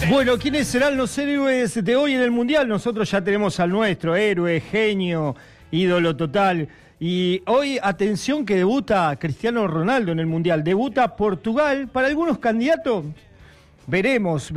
Bueno, ¿quiénes serán los héroes de hoy en el Mundial? Nosotros ya tenemos al nuestro héroe, genio, ídolo total. Y hoy, atención, que debuta Cristiano Ronaldo en el Mundial. Debuta Portugal. Para algunos candidatos, veremos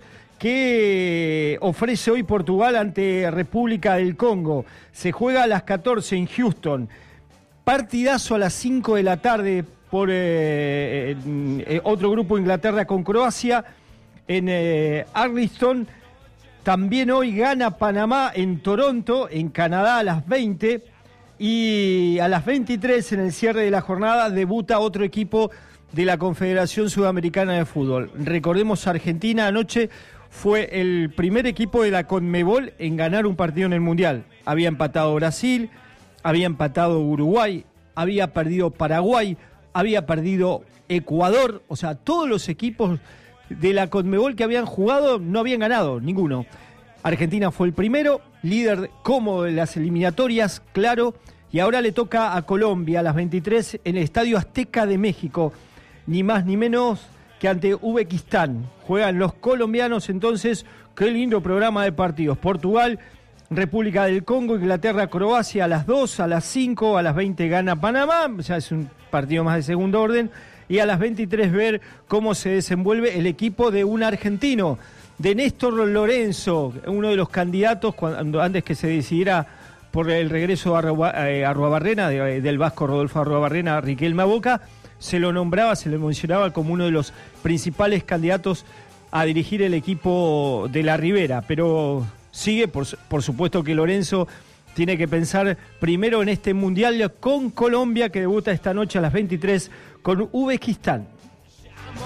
qué ofrece hoy Portugal ante República del Congo. Se juega a las 14 en Houston. Partidazo a las 5 de la tarde por otro grupo, Inglaterra con Croacia. En Arlington. También hoy gana Panamá en Toronto, en Canadá, a las 20. Y a las 23, en el cierre de la jornada, debuta otro equipo de la Confederación Sudamericana de Fútbol. Recordemos, Argentina anoche fue el primer equipo de la CONMEBOL en ganar un partido en el Mundial. Había empatado Brasil, había empatado Uruguay, había perdido Paraguay, había perdido Ecuador. O sea, todos los equipos de la CONMEBOL que habían jugado no habían ganado, ninguno. Argentina fue el primero, líder cómodo de las eliminatorias, claro, y ahora le toca a Colombia a las 23 en el Estadio Azteca de México, ni más ni menos que ante Uzbekistán. Juegan los colombianos, entonces, qué lindo programa de partidos. Portugal, República del Congo, Inglaterra, Croacia a las 2, a las 5, a las 20 gana Panamá, ya es un partido más de segundo orden, y a las 23 ver cómo se desenvuelve el equipo de un argentino, de Néstor Lorenzo, uno de los candidatos antes que se decidiera por el regreso a Arruabarrena, del vasco Rodolfo Arruabarrena a Riquelme Boca. Se lo nombraba, se le mencionaba como uno de los principales candidatos a dirigir el equipo de la Ribera, pero sigue, por supuesto que Lorenzo tiene que pensar primero en este Mundial con Colombia, que debuta esta noche a las 23 con Uzbekistán.